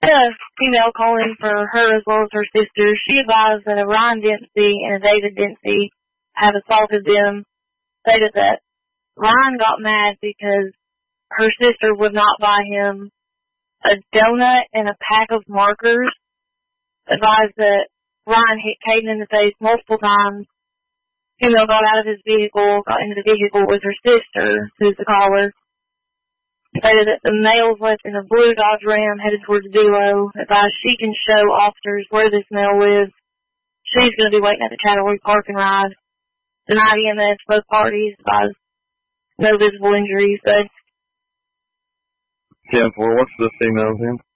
A female calling for her as well as her sister. She advised that a Ryan Dempsey and a David Dempsey have assaulted them. Stated that Ryan got mad because her sister would not buy him a donut and a pack of markers. Advised that Ryan hit Caden in the face multiple times. Female got out of his vehicle, got into the vehicle with her sister, who's the caller. Stated that the male was left in a blue Dodge Ram headed towards Duo. Advised she can show officers where this male lives. She's going to be waiting at the Chatterley Park and Ride. Denied EMS, both parties. Advised no visible injuries. But 10-4, what's the female's name?